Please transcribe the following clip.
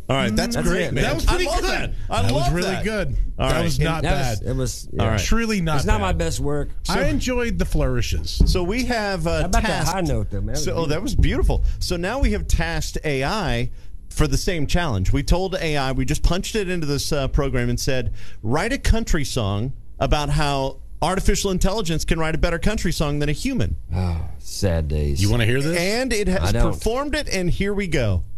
All right, that's great, man. That was pretty good. That. That was really good. All that right. was not bad. It was All right. Truly not. It's not bad. my best work. I enjoyed the flourishes. So we have How about that tasked. high note, though, man? That was beautiful. So now we have tasked AI for the same challenge. We told AI, we just punched it into this program and said, write a country song about how artificial intelligence can write a better country song than a human. Oh, sad days. You want to hear this? And it has I don't. performed it, and here we go.